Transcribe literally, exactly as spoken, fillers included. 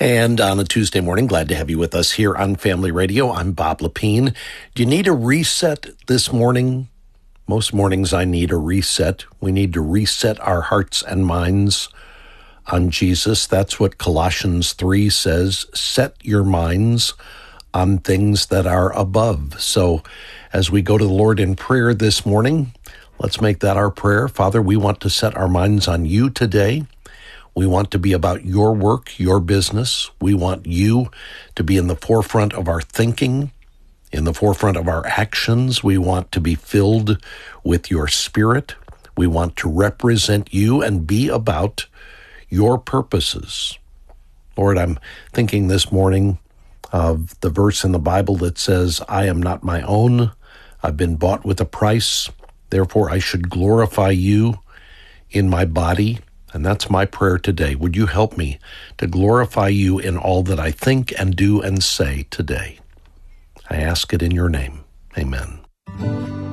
And on a Tuesday morning, glad to have you with us here on Family Radio. I'm Bob Lepine. Do you need a reset this morning? Most mornings I need a reset. We need to reset our hearts and minds on Jesus. That's what Colossians three says. Set your minds on things that are above. So as we go to the Lord in prayer this morning, let's make that our prayer. Father, we want to set our minds on you today. We want to be about your work, your business. We want you to be in the forefront of our thinking, in the forefront of our actions. We want to be filled with your Spirit. We want to represent you and be about your purposes. Lord, I'm thinking this morning of the verse in the Bible that says, I am not my own. I've been bought with a price. Therefore, I should glorify you in my body. And that's my prayer today. Would you help me to glorify you in all that I think and do and say today? I ask it in your name. Amen.